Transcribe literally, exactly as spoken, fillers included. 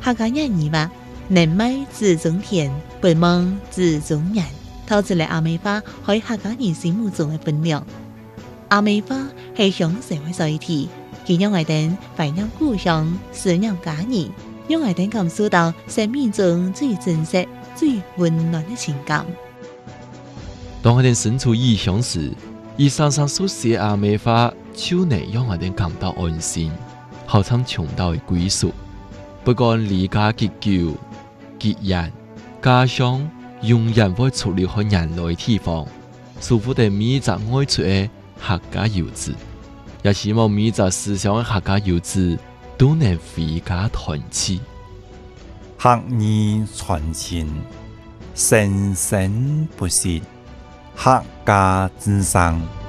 客家人语话，人美自中田，不忙自中人，透出嚟阿美花喺客家人心目中嘅分量。阿美花係向社會在地，佢讓我哋懷念故鄉，思念家人，讓我哋感受到生命中最真實、最溫暖嘅情感。 當我哋身處異鄉時，伊常常所寫阿美花，就能讓我哋感到安心，好像尋到嘅歸屬。不管離家幾久、幾遠，家鄉永遠會出留喺人類地方。祝福哋每一隻愛出嘅客家遊子，也希望每一隻思鄉嘅客家遊子都能回家團聚。 客語傳情，生生不息，客家之聲。